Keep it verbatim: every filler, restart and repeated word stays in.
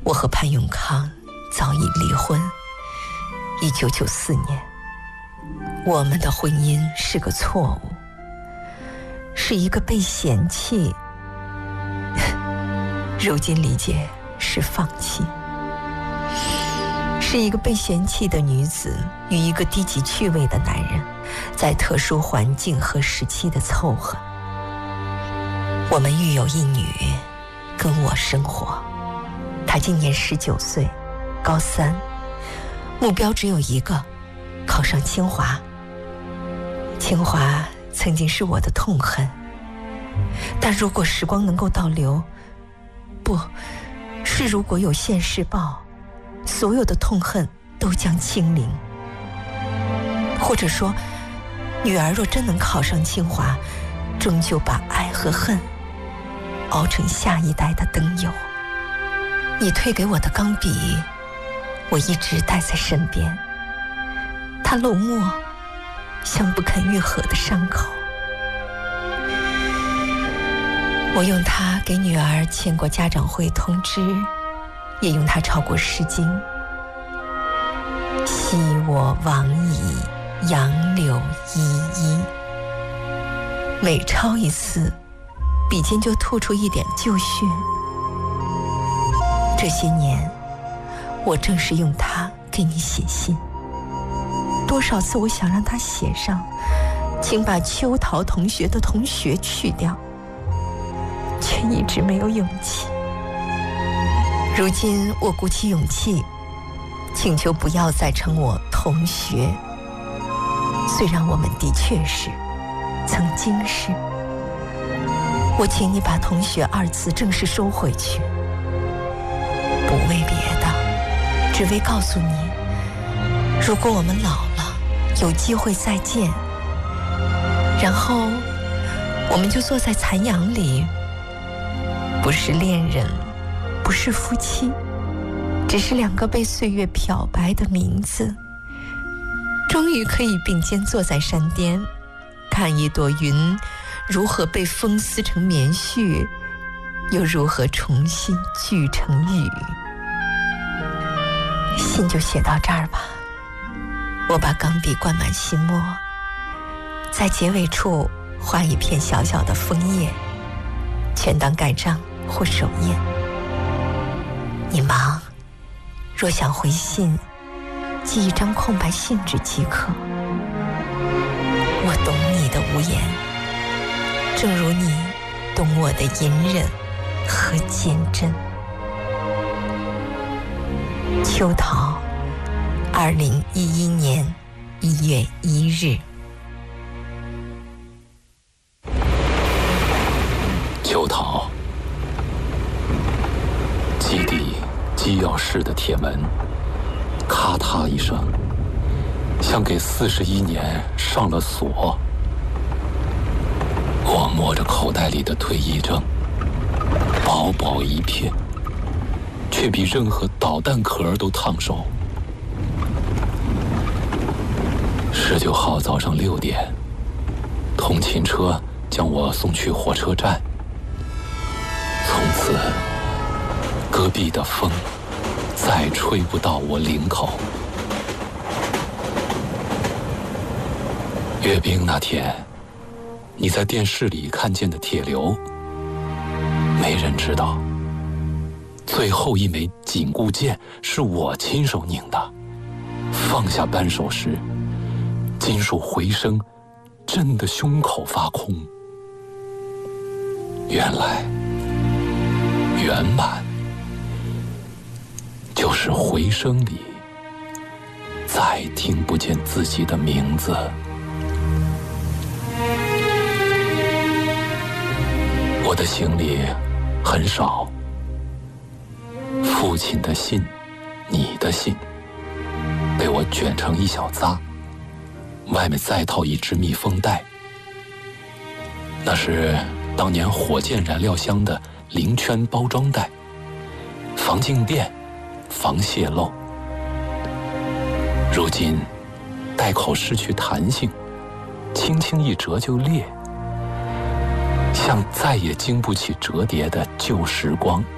我和潘永康早已离婚。一九九四年，我们的婚姻是个错误，是一个被嫌弃。如今理解是放弃，是一个被嫌弃的女子与一个低级趣味的男人在特殊环境和时期的凑合。我们育有一女，跟我生活。她今年十九岁，高三，目标只有一个，考上清华。清华曾经是我的痛恨，但如果时光能够倒流，不是如果有现世报，所有的痛恨都将清零。或者说，女儿若真能考上清华，终究把爱和恨熬成下一代的灯油。你推给我的钢笔，我一直带在身边，它落寞，像不肯愈合的伤口。我用它给女儿签过家长会通知，也用它抄过诗经。昔我往矣，杨柳依依。每抄一次，笔尖就吐出一点旧血。这些年，我正是用它给你写信。多少次我想让他写上，请把秋桃同学的同学去掉，却一直没有勇气。如今我鼓起勇气，请求不要再称我同学。虽然我们的确是，曾经是，我请你把同学二字正式收回去，不为别的，只为告诉你，如果我们老了，有机会再见，然后我们就坐在残阳里，不是恋人，不是夫妻，只是两个被岁月漂白的名字，终于可以并肩坐在山巅，看一朵云如何被风撕成棉絮，又如何重新聚成雨。信就写到这儿吧，我把钢笔灌满信墨，在结尾处画一片小小的枫叶，全当盖章或手印。你忙，若想回信，寄一张空白信纸即可。我懂你的无言，正如你懂我的隐忍和坚贞。秋桃，二零一一年一月一日。 秋桃，基地机要室的铁门咔嗒一声，像给四十一年上了锁。我摸着口袋里的退役证，薄薄一片，却比任何导弹壳都烫手。十九号早上六点，通勤车将我送去火车站。从此，戈壁的风再吹不到我领口。阅兵那天，你在电视里看见的铁流，没人知道，最后一枚紧固键是我亲手拧的。放下扳手时，金属回声震得胸口发空。原来，圆满就是回声里再听不见自己的名字。我的行李很少，父亲的信，你的信，被我卷成一小扎，外面再套一只密封袋。那是当年火箭燃料箱的零圈包装袋，防静电，防泄漏。如今袋口失去弹性，轻轻一折就裂，像再也经不起折叠的旧时光。